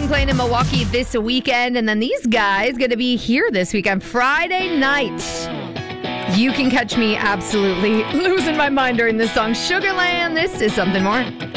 playing in Milwaukee this weekend, and then these guys going to be here this weekend, Friday night. You can catch me absolutely losing my mind during this song, Sugarland. This is Something More.